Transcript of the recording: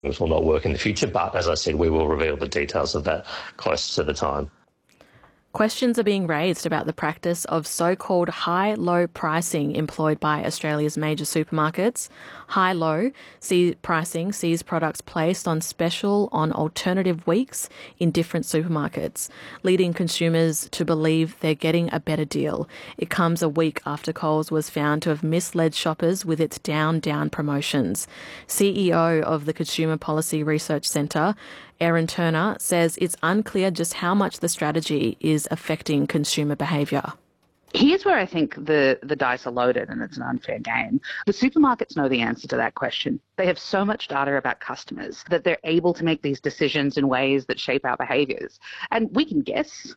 This will not work in the future, but as I said, we will reveal the details of that close to the time. Questions are being raised about the practice of so-called high-low pricing employed by Australia's major supermarkets. High-low pricing sees products placed on special on alternative weeks in different supermarkets, leading consumers to believe they're getting a better deal. It comes a week after Coles was found to have misled shoppers with its down promotions. CEO of the Consumer Policy Research Centre, Erin Turner, says it's unclear just how much the strategy is affecting consumer behaviour. Here's where I think the dice are loaded and it's an unfair game. The supermarkets know the answer to that question. They have so much data about customers that they're able to make these decisions in ways that shape our behaviours. And we can guess